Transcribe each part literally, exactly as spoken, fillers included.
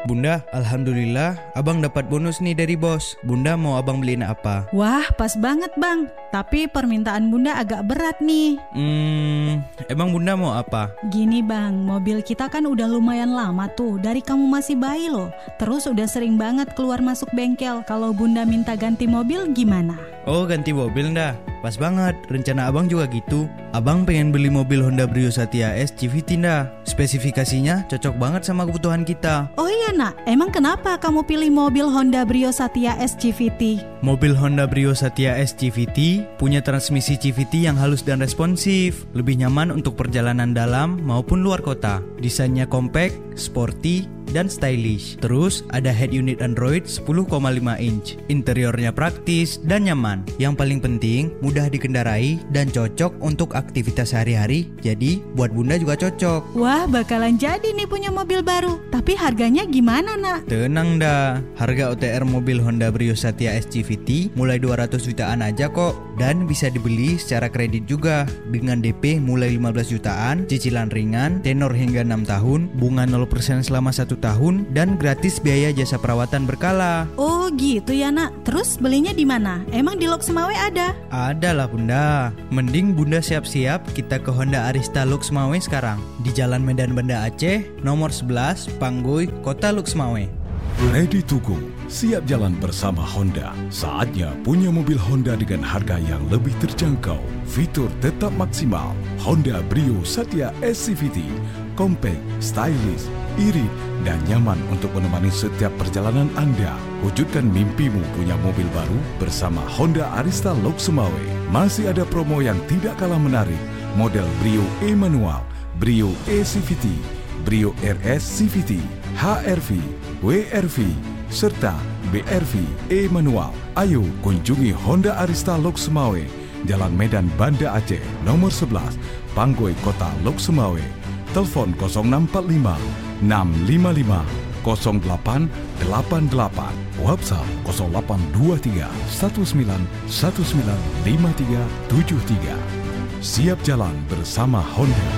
Bunda, alhamdulillah abang dapat bonus nih dari bos. Bunda mau abang beliin apa? Wah, pas banget bang. Tapi permintaan bunda agak berat nih. Hmm, emang bunda mau apa? Gini bang, mobil kita kan udah lumayan lama tuh. Dari kamu masih bayi loh. Terus udah sering banget keluar masuk bengkel. Kalau bunda minta ganti mobil gimana? Oh, ganti mobil dah. Pas banget, rencana abang juga gitu. Abang pengen beli mobil Honda Brio Satya S C V T dah. Spesifikasinya cocok banget sama kebutuhan kita. Oh iya nak, emang kenapa kamu pilih mobil Honda Brio Satya S C V T? Mobil Honda Brio Satya S C V T punya transmisi C V T yang halus dan responsif, lebih nyaman untuk perjalanan dalam maupun luar kota. Desainnya compact, sporty, dan stylish. Terus ada head unit Android sepuluh koma lima inch. Interiornya praktis dan nyaman. Yang paling penting, mudah dikendarai dan cocok untuk aktivitas sehari-hari. Jadi buat bunda juga cocok. Wah, bakalan jadi nih punya mobil baru. Tapi harganya gimana nak? Tenang dah, harga O T R mobil Honda Brio Satya S C V T mulai dua ratus jutaan aja kok. Dan bisa dibeli secara kredit juga. Dengan D P mulai lima belas jutaan, cicilan ringan, tenor hingga enam tahun, bunga nol persen selama satu tahun, dan gratis biaya jasa perawatan berkala. Oh gitu ya nak. Terus belinya di mana? Emang di Lok Semawe ada? Ada lah bunda. Mending bunda siap-siap kita ke Honda Arista Lok Semawe sekarang. Di Jalan Medan Banda Aceh, nomor sebelas, Panggoy, Kota Lok Semawe. Ready to go, siap jalan bersama Honda. Saatnya punya mobil Honda dengan harga yang lebih terjangkau. Fitur tetap maksimal. Honda Brio Satya S C V T, compact, stylish, irit, dan nyaman untuk menemani setiap perjalanan Anda. Wujudkan mimpimu punya mobil baru bersama Honda Arista Lok Semawe. Masih ada promo yang tidak kalah menarik. Model Brio E manual, Brio E C V T, Brio R S C V T, H R V, W R V, serta B R V E manual. Ayo kunjungi Honda Arista Lok Semawe, Jalan Medan Banda Aceh, nomor sebelas, Panggoy, Kota Lok Semawe. Telepon nol enam empat lima enam lima lima nol delapan delapan delapan. WhatsApp nol delapan dua tiga satu sembilan satu sembilan lima tiga tujuh tiga. Siap jalan bersama Honda.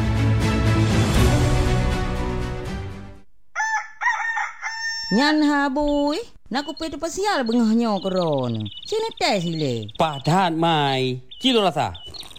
Nyan habui, nak kupi tu pasial bengahnya koron. Sini teh sile. Padat mai, kilo rasa.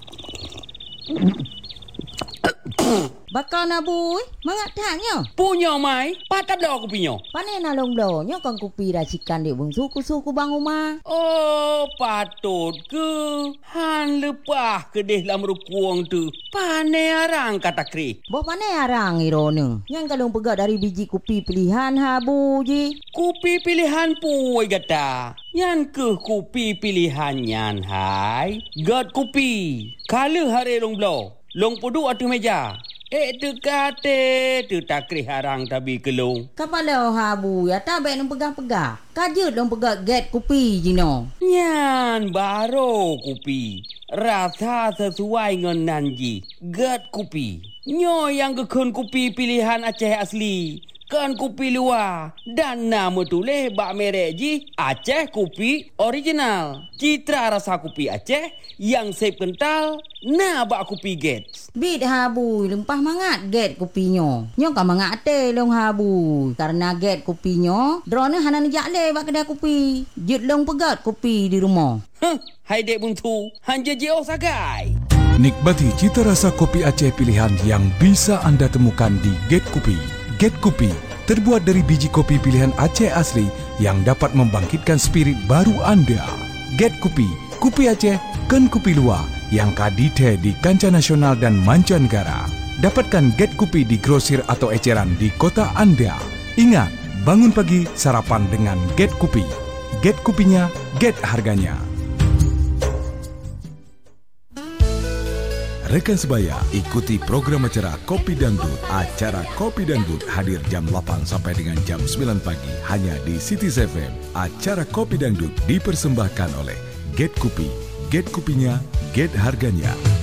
Bakal nabui, mangat tanya. Punya mai, padat dah aku punya. Pane nalong blonyo kan kupi racikan di bung suku suku bang rumah. Oh, patut ke. Han lepah ke deh lam rukuang tu. Pane arang kata kri. Boh pane arang irone. Yang kalong pegat dari biji kupi pilihan habu ji. Kupi pilihan puai gata. Yan ke kupi pilihan yan hai. Gat kupi. Kala hari long blo. Long pudu atu meja. Eh tu kate tu takri harang tabi kelung. Kapala habu ya tabe nang pegang-pegang. Kajut dong pegang get kupi jino. Nyan baro kupi. Rasa sesuai dengan nanji. Get kupi. Nyo yang kekun kupi pilihan Aceh asli. Kan kupi luar. Dan nama tulis bak merek ji Aceh Kupi Original. Citra rasa kupi Aceh yang sep kental. Nah bak kupi get. Bid habu lempah mangat get kupinyo. Nyo kan mangat te long habu. Karena get kupinyo, drone hanan jakle bak kedai kupi. Jut long pegat kupi di rumah. Huh, hai dek buntu. Hanja jauh sagai. Nikmati cita rasa kopi Aceh pilihan yang bisa Anda temukan di Get Kopi. Get Kopi terbuat dari biji kopi pilihan Aceh asli yang dapat membangkitkan spirit baru Anda. Get Kopi, kopi Aceh, kan kopi luar yang kadite di kancah nasional dan mancanegara. Dapatkan Get Kopi di grosir atau eceran di kota Anda. Ingat, bangun pagi sarapan dengan Get Kopi. Get Kopinya, get harganya. Rekan sebaya, ikuti program acara Kopi Dangdut. Acara Kopi Dangdut hadir jam delapan sampai dengan jam sembilan pagi hanya di Cities F M. Acara Kopi Dangdut dipersembahkan oleh Get Kopi. Get Kopinya, get harganya.